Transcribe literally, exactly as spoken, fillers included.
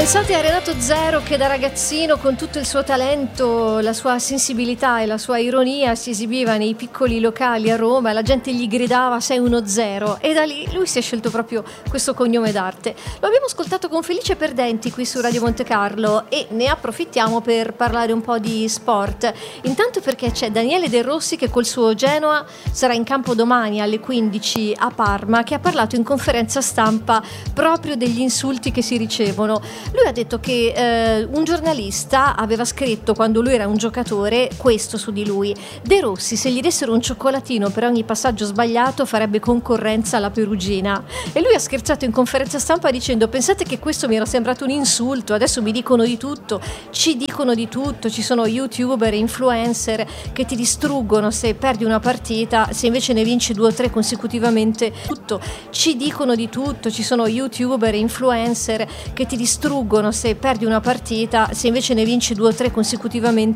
Pensate a Renato Zero che da ragazzino, con tutto il suo talento, la sua sensibilità e la sua ironia, si esibiva nei piccoli locali a Roma e la gente gli gridava sei uno zero, e da lì lui si è scelto proprio questo cognome d'arte. Lo abbiamo ascoltato con Felice Perdenti qui su Radio Monte Carlo e ne approfittiamo per parlare un po' di sport. Intanto perché c'è Daniele De Rossi che col suo Genoa sarà in campo domani alle quindici a Parma, che ha parlato in conferenza stampa proprio degli insulti che si ricevono. Lui ha detto che eh, un giornalista aveva scritto, quando lui era un giocatore, questo su di lui: De Rossi, se gli dessero un cioccolatino per ogni passaggio sbagliato, farebbe concorrenza alla Perugina. E lui ha scherzato in conferenza stampa dicendo: pensate che questo mi era sembrato un insulto, adesso mi dicono di tutto, ci dicono di tutto, ci sono youtuber e influencer che ti distruggono se perdi una partita, se invece ne vinci due o tre consecutivamente, tutto, ci dicono di tutto, ci sono youtuber e influencer che ti distruggono se perdi una partita, se invece ne vinci due o tre consecutivamente.